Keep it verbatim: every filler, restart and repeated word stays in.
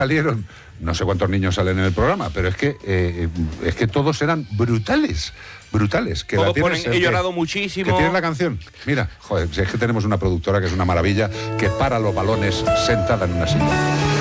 salieron, no sé cuántos niños salen en el programa, pero es que eh, es que todos eran brutales, brutales. Que todos la tienes, ponen, he llorado muchísimo. Que tienes la canción. Mira, joder, si es que tenemos una productora que es una maravilla, que para los balones sentada en una silla.